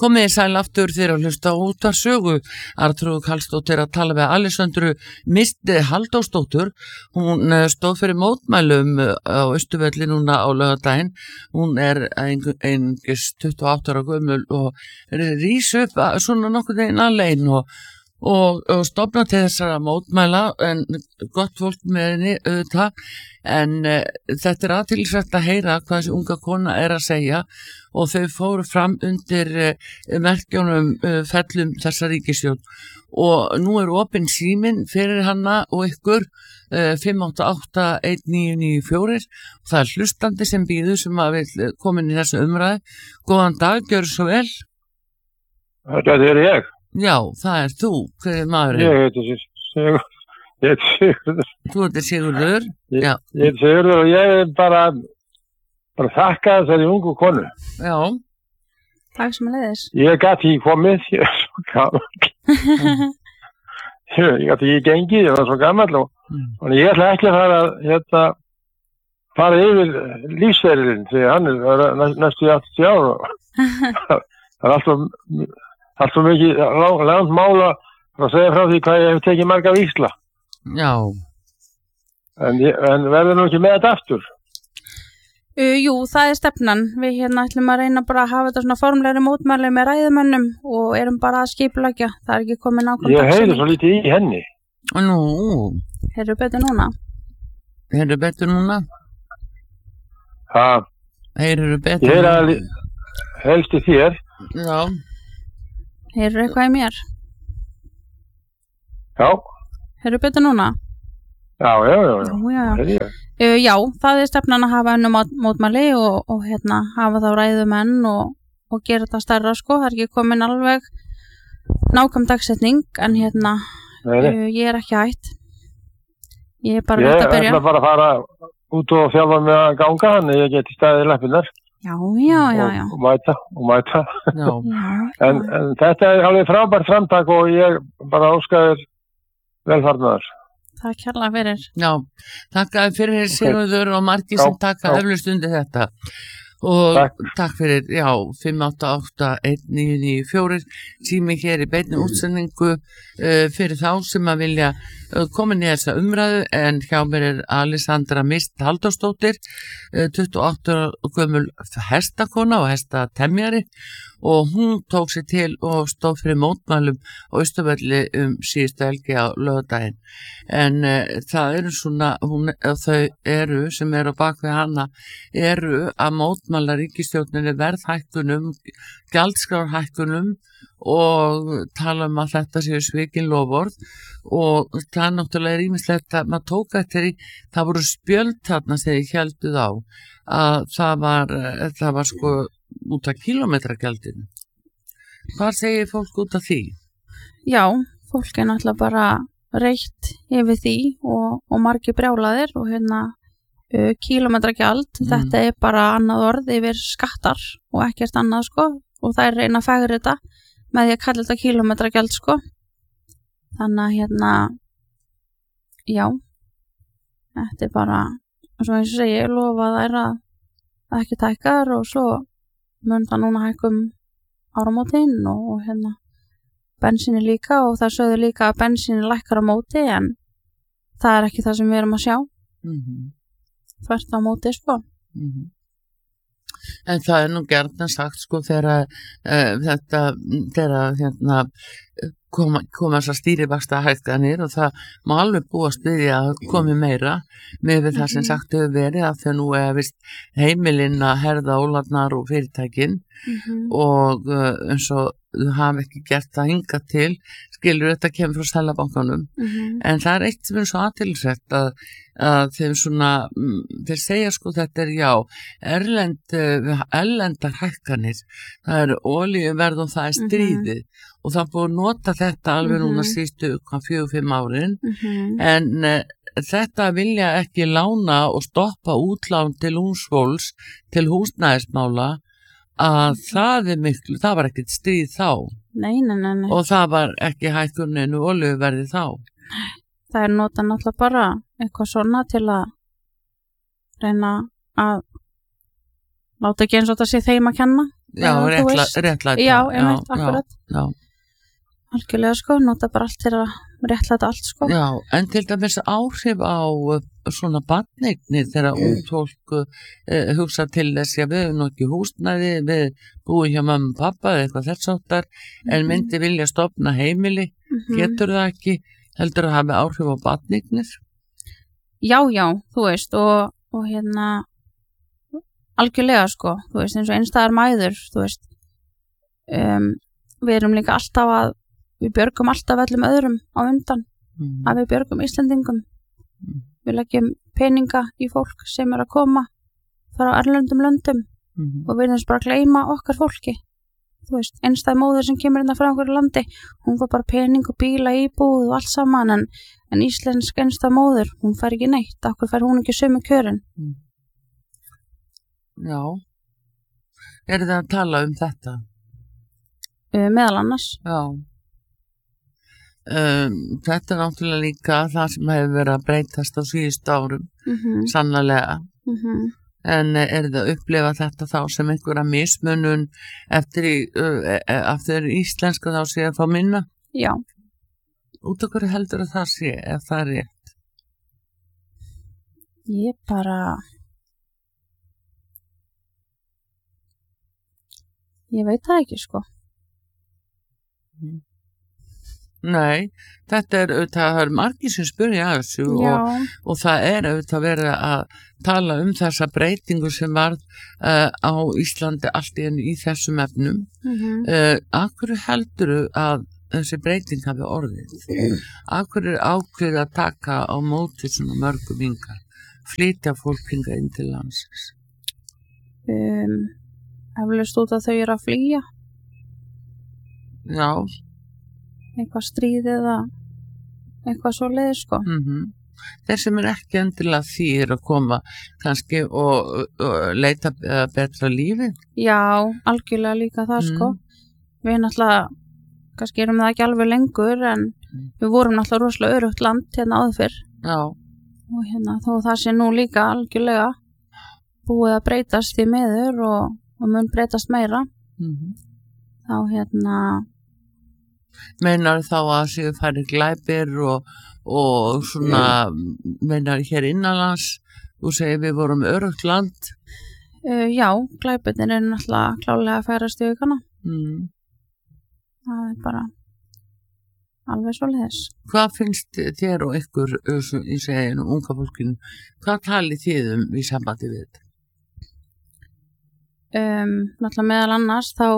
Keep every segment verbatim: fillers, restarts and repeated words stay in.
Komið sæl aftur þegar að hlusta út af sögu. Arnþrúður Karlsdóttir að tala við Alessandru Mist Halldórsdóttur. Hún stóð fyrir mótmælum á Austurvelli núna á laugardaginn. Hún er einungis tuttugu og átta ára gömul og rís upp svona nokkuð veginn alein og, og, og stofna til þessara mótmæla, en gott fólk með henni auðvitað. En uh, þetta er athyglisvert að heyra hvað þessi unga kona er að segja, og þau fóru fram undir uh, merkjónum uh, fellum þessa ríkisstjórn, og nú er opinn síminn fyrir hana og ykkur uh, fimm átta átta einn níu níu fjögur, og það er hlustandi sem býður sem að vil komin í þessu umræðu. Góðan dag, gjörðu svo vel. Þetta er ég. Já, það er þú. Hver er maðurinn? Ég heiti Sigur. Ég heiti Sigurður. Þú heiti Sigurður? Já. Ég heiti Sigurður og ég er bara, bara þakka þessari ungu konu. Já. Takk sem að leiðis. Ég gæti ekki komið, ég er svo gammal. Ég gæti ekki gengið, ég var svo gammal og, mm. og ég ætla ekki að fara, hérna, fara yfir lífsferilinn, því hann er næstu áttatíu ár og það er alltaf, alltaf mikið langt mála að segja frá því hvað ég hef tekið marga víxla. Já. En, en verður nú ekki með þetta aftur? Uh, jú, það er stefnan. Við hérna ætlum að reyna bara að hafa þetta svona formlegri mótmæli með ræðumönnum og erum bara að skipuleggja. Það er ekki komið nákvæmt. Ég heyri svo lítið í henni. Nú. Heyrðu betur núna? Heyrðu betur núna? Ha. Heyrðu betur núna? Ég heyri að helst í þér. Já. Heyrðu eitthvað í mér? Já. Heyrðu betur núna? Já, já, já. Já, já. já. Uh, já það er stefnan að hafa ennum mótmæli og, og hérna hafa þá ræðumenn og, og gera þetta stærra, sko. Það er ekki komin alveg nákvæm dagsetning, en hérna uh, ég er ekki hætt. Ég er bara ég hætt að byrja. Ég ætla bara að fara út og þjálfa með að ganga, þannig ég geti staðið lappirnar. Já, já, já, já. Og, og mæta, og mæta. Já. en, en þetta er alveg frábært framtak og ég bara óskaður velfarnaðar. Það er kærlega fyrir. Já, takk fyrir Sigurður og margir sem taka eflaust undir þetta. Og takk, takk fyrir, já, fimm átta átta einn níu níu fjögur, sími hér í beinni útsendingu uh, fyrir þá sem að vilja uh, koma inn í þessa umræðu, en hjá mér er Alessandra Mist Halldórsdóttir, uh, tuttugu og átta ára gömul hestakona og hestatemjari, og hún tók sér til og stóð fyrir mótmælum á Austurvelli um síðustu helgi á laugardaginn. En uh, það eru svona, hún, þau eru sem eru á bak við hana, eru að mótmæla ríkisstjórninni verðhækkunum, gjaldskrárhækkunum og tala um að þetta séu svikin loforð, og það er náttúrulega ýmislegt að maður tók eftir í, það voru spjöld þarna sem ég hélduð á að það var, það var sko út af kílómetragjaldinu. Hvað segir fólk út af því? Já, fólk er náttúrulega bara reitt yfir því og, og margir brjálaðir og hérna uh, kílómetragjald, mm. þetta er bara annað orð yfir skattar og ekkert annað, sko, og það er reyna að fegra þetta með því að kalla þetta kílómetragjald, sko. Þannig að hérna já, þetta er bara, eins og ég segi, ég lofa að það er að það ekki tækkar, og svo mun það núna hækkum áramótin og, og hérna bensíni líka, og það sögðu líka að bensíni lækkar á móti, en það er ekki það sem við erum að sjá. Mm-hmm. Þvert á móti, sko. Mm-hmm. En það er nú gjarnan sagt, sko, þegar uh, þetta, þegar hérna koma, koma þessar stýrivaksta hækkanir, og það má alveg búast við að komi meira með við það sem sagt hefur verið, að þau nú er vist heimilinn að herða ólarnar og fyrirtækin, mm-hmm. og uh, eins og þau hafa ekki gert það hingað til, skilur þetta kemur frá Seðlabankanum, mm-hmm. en það er eitt sem er svo athyglisvert að, að þeim svona, þeir segja, sko, þetta er já, erlend, erlendar hækkanir, það er olíuverð og það er stríðið, mm-hmm. og það búið að nota þetta alveg núna mm-hmm. sístu fjögur fimm árin, mm-hmm. en uh, þetta vilja ekki lána og stoppa útlán til húsfólks, til húsnæðismála, að það er miklu, það var ekkert stríð þá. Nei, nei, nei, nei. Og það var ekki hækkuninu olíuverði þá. Nei, það er notað náttúrulega bara eitthvað svona til að reyna að láta ekki eins og þetta sé þeim að kenna. Já, réttlæta. Já, einmitt, akkurat. Já, já. Algjörlega sko, nota bara allt til að réttlæta allt sko. Já, en til dæmis áhrif á svona barneignir þegar mm. ung fólk uh, hugsa til þess að við hefum nokkið húsnæði, við búum hjá mamma og pappa eða eitthvað þess áttar, mm. en myndi vilja stofna heimili, mm-hmm. getur það ekki, heldur að hafa áhrif á barneignir? Já, já, þú veist, og, og hérna, algjörlega sko, þú veist, eins og einstæðar mæður, þú veist, um, við erum líka alltaf að við björgum alltaf öllum öðrum á undan mm. að við björgum Íslendingum mm. við leggjum peninga í fólk sem er að koma frá erlendum löndum mm. og við erum bara að gleyma okkar fólki þú veist, einstæð móður sem kemur inn frá einhverju landi, hún får bara pening og bíla íbúð og allt saman en, en íslensk einstæð móður, hún fær ekki neitt, okkur fær hún ekki sömu kjörin mm. Já Er það að tala um þetta? Uh, meðal annars Já Um, þetta er náttúrulega líka það sem hefur verið að breytast á síðustu árum mm-hmm. sannlega mm-hmm. en er það að upplifa þetta þá sem einhverja mismunun eftir, uh, eftir íslenska þá sé að fá minna? Já. Út af hverju heldur að það sé ef það er rétt? Ég bara ég veit það ekki sko mm. Nei, þetta er auðvitað, það er margir sem spyrja að þessu og, og það er auðvitað verið að tala um þessa breytingu sem varð uh, á Íslandi allt í enn í þessum efnum. Mm-hmm. Uh, Akkur heldur að þessi breyting hafi orðið? Akkur er ákveðið að taka á móti svona mörgum yngar, flytja fólk yngar inn til landsins? Um, eflaust út að þau eru að flýja. Já. Eitthvað stríð eða eitthvað svo leið sko mm-hmm. Þeir sem er ekki endilega þýr að koma kannski og, og leita betra lífi Já, algjörlega líka það mm. sko við náttúrulega kannski erum það ekki alveg lengur en mm. við vorum náttúrulega rosalega örugt land hérna áður fyrr Já. og hérna þó það sé nú líka algjörlega búið að breytast í meður og, og mun breytast meira mm-hmm. þá hérna Meinar þá að séu færi glæpir og, og svona mm. meinar hér innanlands þú segir við vorum örugt land uh, Já, glæpirnir er náttúrulega klálega að færast í aukana mm. það er bara alveg svo leiðis Hvað finnst þér og ykkur í seginu unga fólkinu hvað talið þið um í sambandi við þetta? Um, náttúrulega meðal annars þá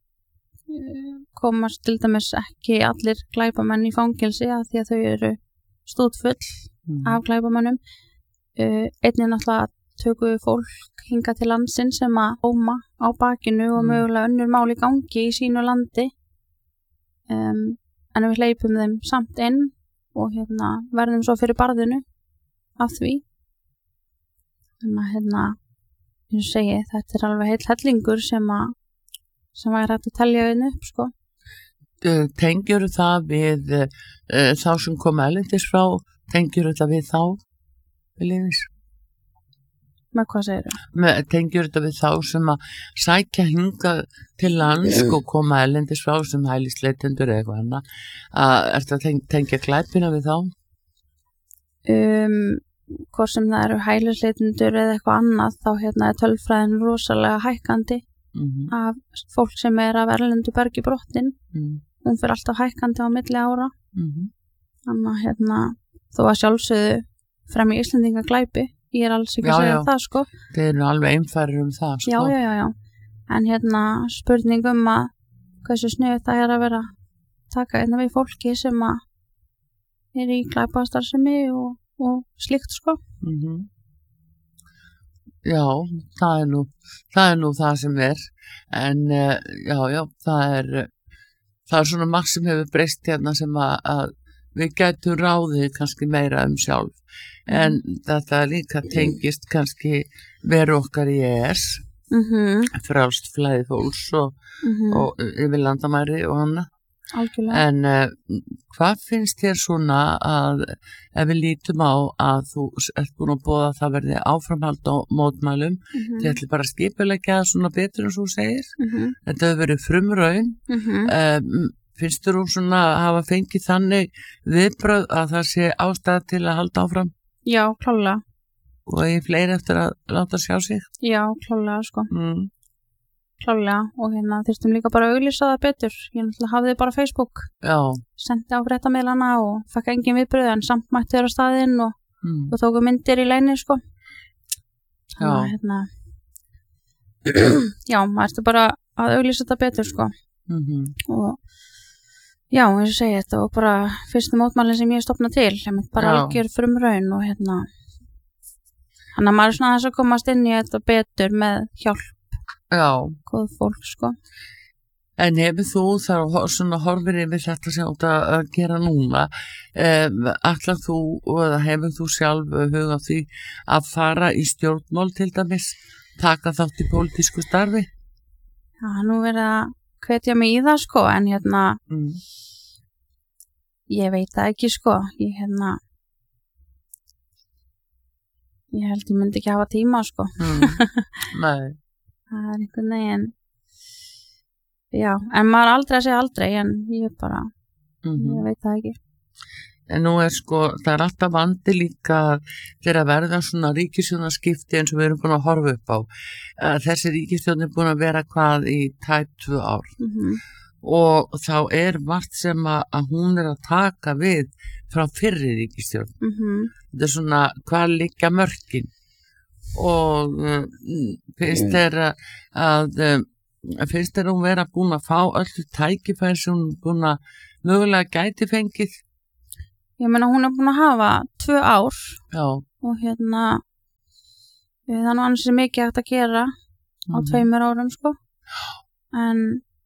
komast til dæmis ekki allir glæpamenn í fangelsi að því að þau eru stútfull mm. af glæpamennum uh, einnig náttúrulega tökum við fólk hinga til landsin sem að óma á bakinu og mm. mögulega önnur mál í gangi í sínu landi um, en við hleypum þeim samt inn og hérna verðum svo fyrir barðinu af því þannig að hérna ég segi þetta er alveg heill hellingur sem að sem væri hægt að telja einu upp, sko. Tengjur það við uh, þá sem koma erlendis frá, tengjur það við þá, Viljins? Með hvað segir þú? Með, tengjur það við þá sem að sækja hinga til lands og koma erlendis frá sem hælisleitendur eða eitthvað annað. Er það teng, tengja glæpina við þá? Um, hvort sem það eru hælisleitendur eða eitthvað annað, þá hérna er tölfræðin rosalega hækkandi. Mm-hmm. af fólk sem er af erlendu bergi brottin mm. hún fyrir alltaf hækkandi á milli ára mm-hmm. þannig að hérna þó að sjálfsögðu frem í Íslendinga glæpi ég er alls ekki já, að segja já. Það sko þeir eru alveg einfarir um það sko já, já, já, já. en hérna spurning um að hversu snöð það er að vera taka einna við fólki sem að er í glæpastarfsemi og, og slíkt sko mhm Já, það er nú það er nú það sem er en uh, já, já, það er það er svona margt sem hefur breyst hérna sem að, að við gætum ráðið kannski meira um sjálf en mm. þetta líka tengist kannski veru okkar í E E S mm-hmm. frálst flæði fólks og, mm-hmm. og yfir landamæri og annað Algjörlega. En uh, hvað finnst þér svona að ef við lítum á að þú ert búin að boða að það verði áframhald á mótmælum, Mm-hmm. þið ætli bara að skipuleggja það svona betur en svo segir, Mm-hmm. þetta hefur verið frumraun, Mm-hmm. um, finnst þér hún svona að hafa fengið þannig viðbröð að það sé ástæða til að halda áfram Já, klálega. og eigi fleiri eftir að láta sjá sig? Já, klálega, sko. Mm. Klálega. Og hérna þyrstum líka bara að auglýsa það betur. Ég náttúrulega hafði bara Facebook. Já. Sendi á fréttamiðlana og fekk engin viðbröð en samt mætti þér á staðinn og, Mm. og tóku myndir í leini, sko. Þannig að, Já. hérna, já, maður ertu bara að auglýsa þetta betur, sko. Mm-hmm. Og já, eins og segi þetta og bara fyrstu mótmælinn sem ég stofna til, ég mynd bara Já. algjör frumraun og hérna, þannig að maður er svona aðeins að komast inn í þetta betur með hjálp Já. góð fólk, sko. En hefur þú þar svona horfir yfir þetta sem átt að gera núna, um, ætlar þú eða hefur þú sjálf hugað því að fara í stjórnmál til dæmis, taka þátt í pólitísku starfi? Já, nú verið að hvetja mig í það, sko, en hérna, Mm. ég veit það ekki, sko, ég hérna, ég held ég myndi ekki hafa tíma, sko. Mm. Nei. Það er einhvern veginn, já, en maður er aldrei að segja aldrei, en ég bara, Mm-hmm. ég veit það ekki. En nú er sko, það er alltaf vandi líka þegar að verða svona ríkisstjórnarskipti eins og við erum búin að horfa upp á. Uh, Þessi ríkisstjórn er búin að vera hvað í tæp tvö ár Mm-hmm. og þá er margt sem að, að hún er að taka við frá fyrri ríkisstjórn. Mm-hmm. Þetta er svona, hvað liggja mörkin? Og uh, finnst þér að, að um, finnst þér hún vera búin að fá öllu tækifæri sem hún er búin að mögulega gæti fengið? Ég meina hún er búin að hafa tvö ár Já. og hérna það er nú annars mikið hægt að gera á Mhm. tveimur árum, sko. En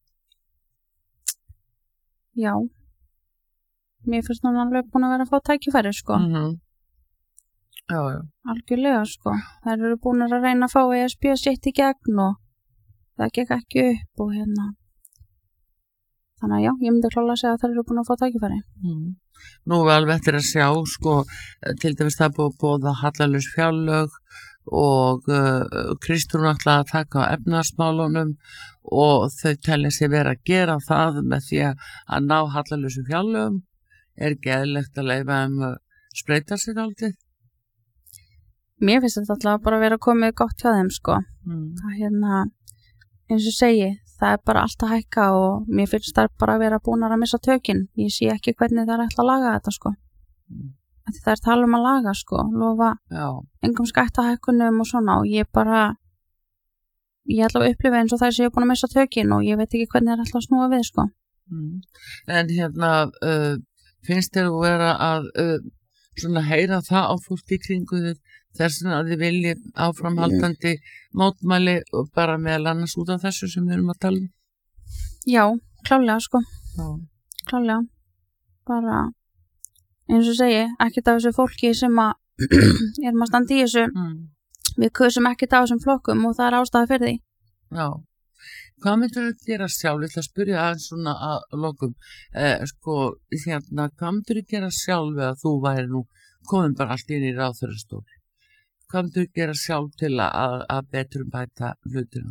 já, mér finnst hún alveg búin að vera að fá tækifæri, sko. Mm-hmm. Já, já. Algjörlega, sko. Þær eru búin að reyna að fá E S B sitt í gegn og það gekk ekki upp og hérna. Þannig að já, ég myndi klála að segja að þær eru búin að fá tækifæri. Mm. Nú er alveg eftir að sjá, sko, til dæmis það búið að bóða hallalaus fjárlög og uh, Kristrún ætlaði að taka á efnahagsmálunum og þau telja sig vera að gera það með því að ná hallalausu fjárlögum. Er ekki eðlilegt að leyfa um að spreita sig aldrei? Mér finnst þetta alltaf bara að vera komið gott hjá þeim, sko. Mm. Það hérna, eins og segi, það er bara allt að hækka og mér finnst það bara að vera búin að missa tökin. Ég sé ekki hvernig það er ætla að laga þetta, sko. Mm. Því það er tala um að laga, sko, lofa Já. engum skattahækkunum og svona og ég bara, ég ætla að upplifa eins og það sé búin að missa tökin og ég veit ekki hvernig það er ætla að snúa við, sko. Mm. En hérna, uh, finnst þér að vera að uh, svona heyra það á fólki kringu þið þess að þið vilji áframhaldandi mótmæli og bara meðal annars út af þessu sem við erum að tala um? Já, klálega, sko. Já. Klálega. Bara, eins og segi, ekkert af þessu fólki sem að erum að standa í þessu. Mm. Við kusum ekkert af þessum flokkum og það er ástæða fyrir því. Já. Hvað myndir þú gera sjálf? Ég ætla að spyrja aðeins svona að lokum. Eh, sko, hérna, hvað myndir þú gera sjálf eða þú væri nú komin bara allt inn í ráðherrastól? Hvað myndir þú gera sjálf til að, að betur um bæta hlutina?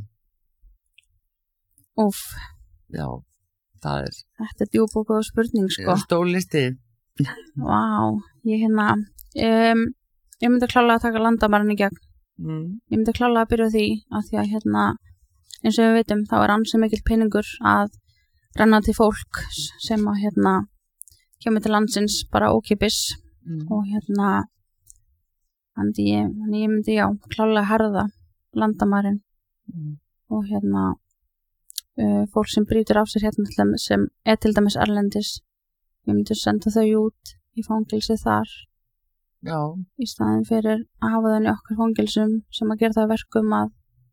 Úf, Já, það er þetta er djúp og góð spurning, sko. stólisti. Vá, ég hérna, um, ég myndi klálega að taka landamærin í gegn. Mm. Ég myndi klálega að byrja á því að því að hérna, eins og við veitum, þá er ansi mikill peningur að renna til fólk sem að hérna kemur til landsins bara ókipis Mm. og hérna þannig ég, þannig ég myndi já klálega herða landamærin Mm. og hérna uh, fólk sem brýtur af sér hérna til dæmis, sem er til dæmis erlendis, ég myndi senda þau út í fangilsi þar Já. í staðin fyrir að hafa þau í okkar fangilsum sem að gera það að verkum að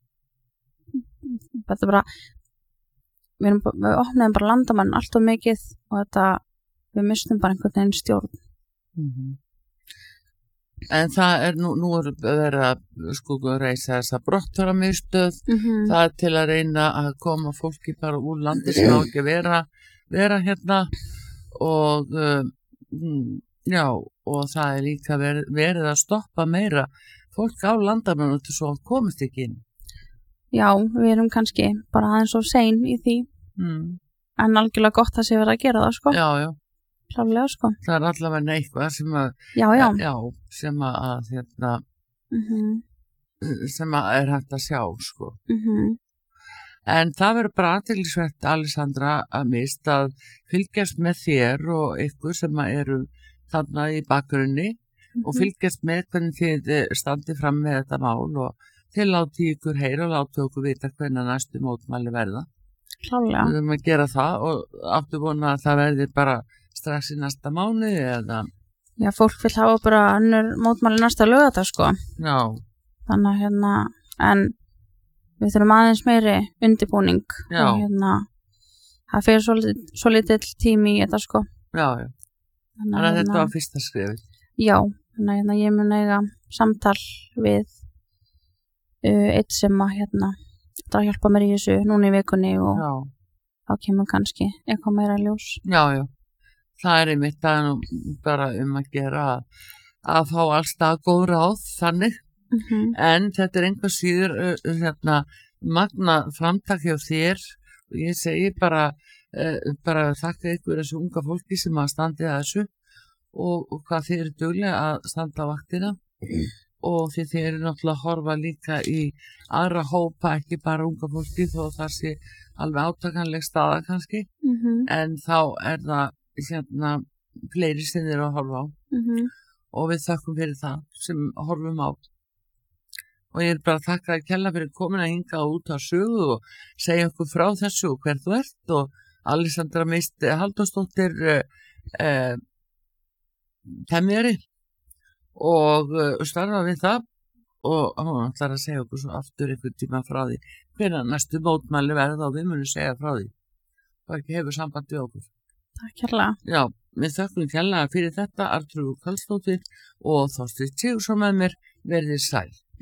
þetta bara við, erum, við opnaðum bara landamærin allt of mikið og þetta við mistum bara einhvern veginn stjórn. Mm-hmm. En það er nú, nú er verið að sko reisa þessa brottfararmiðstöð, mm-hmm. það er til að reyna að koma fólki bara úr landi sem á ekki vera, vera hérna og um, já, og það er líka verið, verið að stoppa meira fólk á landamennum til svo komist ekki inn. Já, við erum kannski bara aðeins of sein í því, mm. en algjörlega gott að sé verið að gera það, sko. Já, já. Klálega, sko. Það er allavega eitthvað sem að já, já. Já, sem að hérna mm-hmm. sem að er hægt að sjá, sko. Mm-hmm. En það verður bara athyglisvert, Alessandra, að mist að fylgjast með þér og ykkur sem að eru þarna í bakgrunni mm-hmm. og fylgjast með hvernig þið standið fram með þetta mál og þið láti ykkur heyra og láti okkur vita hvernig næstu mótmæli verða. Klálega. Við erum að gera það og áttu vona að það verði bara strax í næsta mánuði eða... Já, fólk vil hafa bara önnur mótmæli næsta laugardag, sko. Já. Þannig að hérna, en við þurfum aðeins meiri undirbúning. Já. Og hérna, það fyrir svo, svo lítill tími í þetta, sko. Já, já. Þannig að, að þetta var fyrsta skrifið. Já, þannig að hérna, ég mun eiga samtal við uh, eitt sem að hérna, það að hjálpa mér í þessu núna í vikunni og já. Þá kemur kannski eitthvað meira ljós. Já, já. Það er einmitt það bara um að gera að, að fá allstað góð ráð þannig mm-hmm. en þetta er einhver síður uh, hérna, magna framtak hjá þér og ég segi bara, uh, bara þakka ykkur þessu unga fólki sem að standi að þessu og, og hvað þið eru duglega að standa á vaktina mm. og því þið eru náttúrulega að horfa líka í aðra hópa, ekki bara unga fólki þó það sé alveg átakanleg staða kannski mm-hmm. en þá er það hérna fleiri sem þeir eru að horfa á mm-hmm. og við þakkum fyrir það sem horfum á og ég er bara að þakka að kella fyrir komin að hinga út á sögu og segja okkur frá þessu og hver þú ert og Alessandra Mist Halldórsdóttir uh, uh, temjari og uh, starfa við það og hún ætlar að segja okkur svo aftur einhvern tíma frá því hvernig næstu mótmæli verða og við munum segja frá því og ekki hefur samband við okkur. Takk kærlega. Já, við þökkum kærlega fyrir þetta Arnþrúður Karlsdóttir og Þorsteinn Sigurðsson með mér verðið sæl.